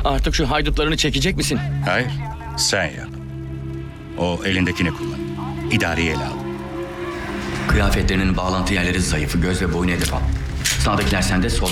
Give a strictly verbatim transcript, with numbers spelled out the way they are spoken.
Artık şu haydutlarını çekecek misin? Hayır, sen yap. O elindekini kullan. İdareyi ele al. Kıyafetlerinin bağlantı yerleri zayıf. Göz ve boyun hedef al. Sağdakiler sende, sol